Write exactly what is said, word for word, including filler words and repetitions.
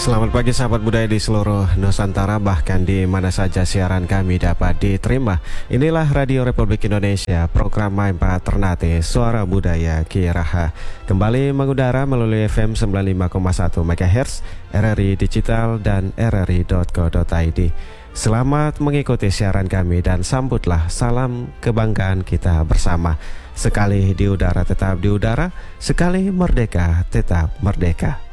Selamat pagi sahabat budaya di seluruh Nusantara, bahkan di mana saja siaran kami dapat diterima. Inilah Radio Republik Indonesia, program Maimpa Ternate, Suara Budaya Kiraha. Kembali mengudara melalui F M sembilan puluh lima koma satu MHz, R R I Digital dan r r i dot co dot i d. Selamat mengikuti siaran kami dan sambutlah salam kebanggaan kita bersama. Sekali di udara tetap di udara, sekali merdeka tetap merdeka.